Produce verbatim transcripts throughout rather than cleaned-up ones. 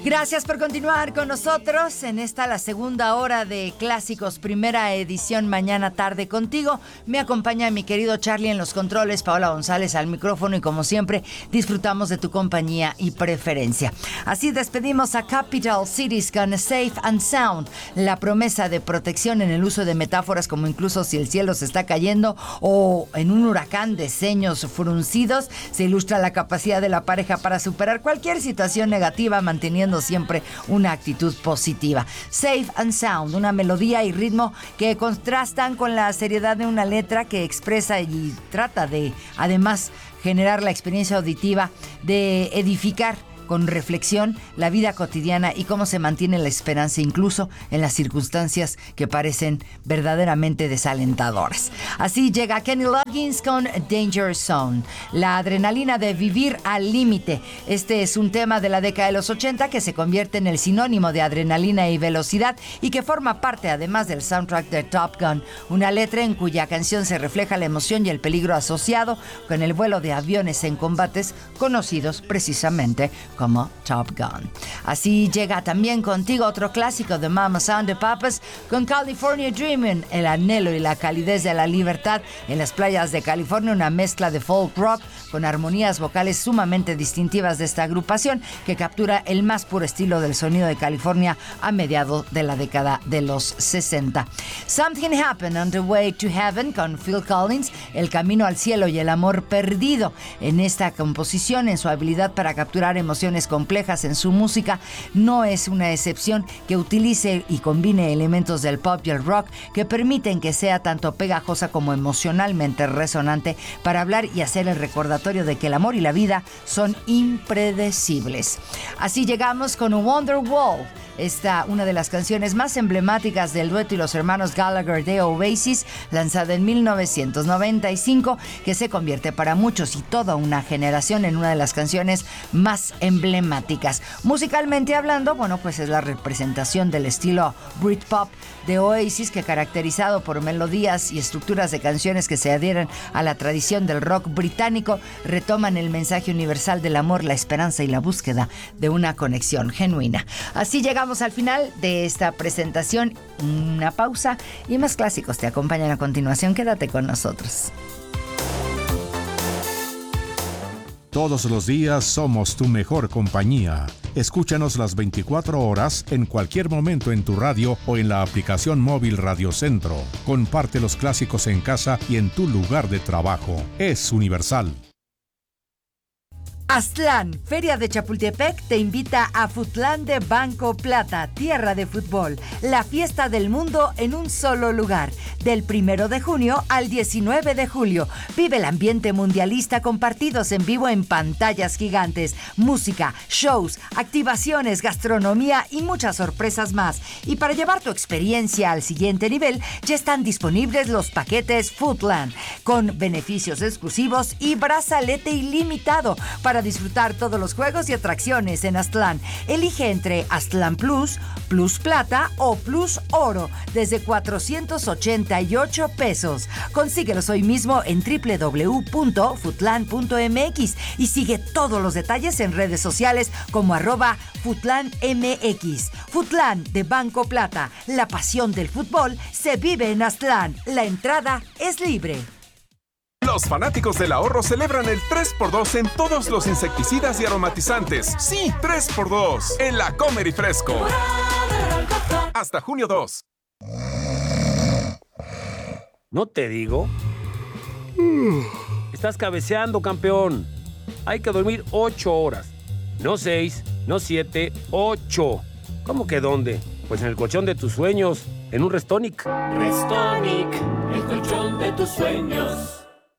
Gracias por continuar con nosotros en esta la segunda hora de Clásicos, primera edición, mañana tarde contigo. Me acompaña mi querido Charlie en los controles, Paola González al micrófono y como siempre disfrutamos de tu compañía y preferencia. Así despedimos a Capital Cities con Safe and Sound, la promesa de protección en el uso de metáforas como incluso si el cielo se está cayendo o en un huracán de ceños fruncidos, se ilustra la capacidad de la pareja para superar cualquier situación negativa manteniendo siempre una actitud positiva. Safe and Sound, una melodía y ritmo que contrastan con la seriedad de una letra que expresa y trata de, además, generar la experiencia auditiva de edificar con reflexión la vida cotidiana y cómo se mantiene la esperanza incluso en las circunstancias que parecen verdaderamente desalentadoras. Así llega Kenny Loggins con Danger Zone, la adrenalina de vivir al límite. Este es un tema de la década de los ochenta que se convierte en el sinónimo de adrenalina y velocidad y que forma parte además del soundtrack de Top Gun, una letra en cuya canción se refleja la emoción y el peligro asociado con el vuelo de aviones en combates conocidos precisamente como Top Gun. Así llega también contigo otro clásico de Mamas and the Papas con California Dreamin', el anhelo y la calidez de la libertad en las playas de California, una mezcla de folk rock con armonías vocales sumamente distintivas de esta agrupación que captura el más puro estilo del sonido de California a mediados de la década de los sesenta. Something Happened on the Way to Heaven con Phil Collins, el camino al cielo y el amor perdido. En esta composición, en su habilidad para capturar emociones complejas en su música, no es una excepción que utilice y combine elementos del pop y el rock que permiten que sea tanto pegajosa como emocionalmente resonante para hablar y hacer el recordatorio de que el amor y la vida son impredecibles. Así llegamos con Wonderwall, esta una de las canciones más emblemáticas del dueto y los hermanos Gallagher de Oasis, lanzada en mil novecientos noventa y cinco, que se convierte para muchos y toda una generación en una de las canciones más emblemáticas. Musicalmente hablando, bueno, pues es la representación del estilo Britpop de Oasis, que caracterizado por melodías y estructuras de canciones que se adhieren a la tradición del rock británico, retoman el mensaje universal del amor, la esperanza y la búsqueda de una conexión genuina. Así llegamos al final de esta presentación. Una pausa y más clásicos te acompañan a continuación. Quédate con nosotros. Todos los días somos tu mejor compañía. Escúchanos las veinticuatro horas en cualquier momento en tu radio o en la aplicación móvil Radio Centro. Comparte los clásicos en casa y en tu lugar de trabajo. Es universal. Aztlán, Feria de Chapultepec, te invita a Futlán de Banco Plata, tierra de fútbol, la fiesta del mundo en un solo lugar. Del primero de junio al diecinueve de julio, vive el ambiente mundialista con partidos en vivo en pantallas gigantes, música, shows, activaciones, gastronomía y muchas sorpresas más. Y para llevar tu experiencia al siguiente nivel, ya están disponibles los paquetes Foodland, con beneficios exclusivos y brazalete ilimitado para disfrutar todos los juegos y atracciones en Aztlán. Elige entre Aztlán Plus, Plus Plata o Plus Oro desde cuatrocientos ochenta y ocho pesos. Consíguelos hoy mismo en doble u doble u doble u punto futlan punto m x y sigue todos los detalles en redes sociales como arroba Futlán M X. Futlán de Banco Plata, la pasión del fútbol se vive en Aztlán. La entrada es libre. Los fanáticos del ahorro celebran el tres por dos en todos los insecticidas y aromatizantes. Sí, tres por dos en la Comer y Fresco. Hasta junio dos. ¿No te digo? Estás cabeceando, campeón. Hay que dormir ocho horas. No seis, no siete, ocho. ¿Cómo que dónde? Pues en el colchón de tus sueños, en un Restonic. Restonic, el colchón de tus sueños.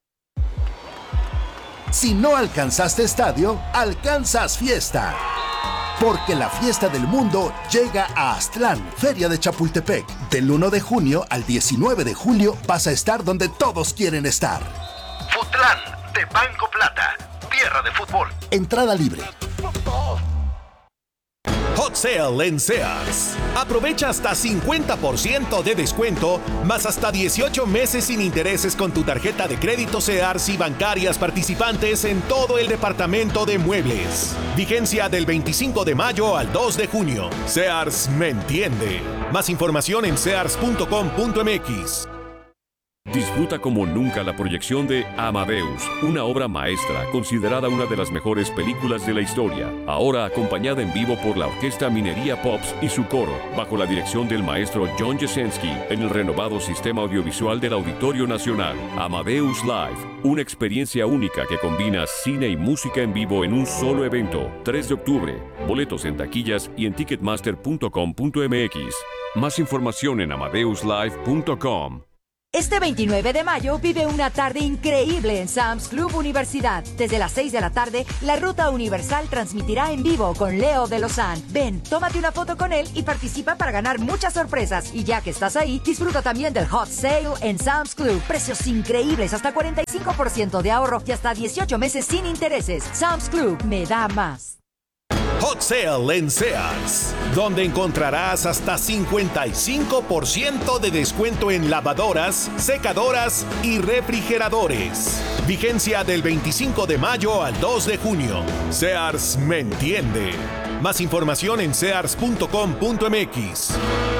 Si no alcanzaste estadio, alcanzas fiesta. Porque la fiesta del mundo llega a Aztlán, Feria de Chapultepec. Del uno de junio al diecinueve de julio vas a estar donde todos quieren estar. Futlán de Banco Plata, tierra de fútbol. Entrada libre. Hot Sale en Sears. Aprovecha hasta cincuenta por ciento de descuento, más hasta dieciocho meses sin intereses con tu tarjeta de crédito Sears y bancarias participantes en todo el departamento de muebles. Vigencia del veinticinco de mayo al dos de junio. Sears me entiende. Más información en sears punto com punto m x. Disfruta como nunca la proyección de Amadeus, una obra maestra considerada una de las mejores películas de la historia, ahora acompañada en vivo por la Orquesta Minería Pops y su coro, bajo la dirección del maestro John Jasenski, en el renovado sistema audiovisual del Auditorio Nacional. Amadeus Live, una experiencia única que combina cine y música en vivo en un solo evento. tres de octubre, boletos en taquillas y en ticketmaster punto com punto m x. Más información en amadeus live punto com. Este veintinueve de mayo vive una tarde increíble en Sam's Club Universidad. Desde las seis de la tarde, la Ruta Universal transmitirá en vivo con Leo de Lozán. Ven, tómate una foto con él y participa para ganar muchas sorpresas. Y ya que estás ahí, disfruta también del Hot Sale en Sam's Club. Precios increíbles, hasta cuarenta y cinco por ciento de ahorro y hasta dieciocho meses sin intereses. Sam's Club, me da más. Hot Sale en Sears, donde encontrarás hasta cincuenta y cinco por ciento de descuento en lavadoras, secadoras y refrigeradores. Vigencia del veinticinco de mayo al dos de junio. Sears me entiende. Más información en sears punto com punto m x.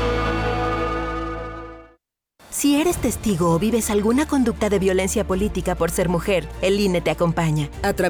Si eres testigo o vives alguna conducta de violencia política por ser mujer, el I N E te acompaña. A través